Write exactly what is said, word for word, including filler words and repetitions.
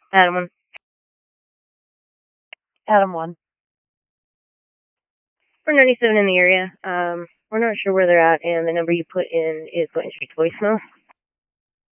Adam one. Adam one. We're ninety-seven in the area. Um, we're not sure where they're at, and the number you put in is going straight to voicemail.